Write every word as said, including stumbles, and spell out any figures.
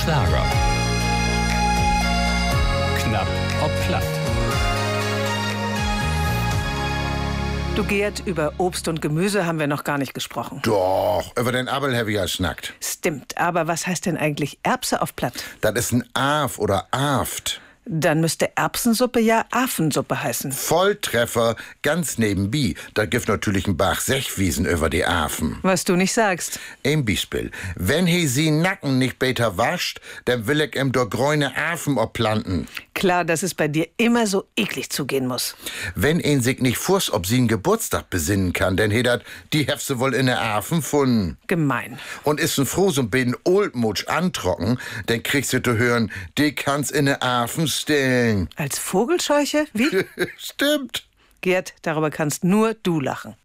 Schlager. Knapp ob platt. Du, Gerd, über Obst und Gemüse haben wir noch gar nicht gesprochen. Doch, über den Appel habe ich ja schnackt. Stimmt, aber was heißt denn eigentlich Erbse auf Platt? Das ist ein Aaf oder Aft. Dann müsste Erbsensuppe ja Afensuppe heißen. Volltreffer, ganz nebenbei. Da gibt natürlich ein Bach Sechwiesen über die Afen. Was du nicht sagst. Ein Beispiel. Wenn he sie Nacken nicht beter wascht, dann will ich ihm doch grüne Afen obplanten. Klar, dass es bei dir immer so eklig zugehen muss. Wenn ihn sich nicht fuß ob sie'n Geburtstag besinnen kann, denn he dat die Hefse wohl in der Afen funden. Gemein. Und ist ein froh so ein Oldmutsch antrocken, dann kriegst du zu hören, die kann's in der Afen stellen. Als Vogelscheuche? Wie? Stimmt. Gerd, darüber kannst nur du lachen.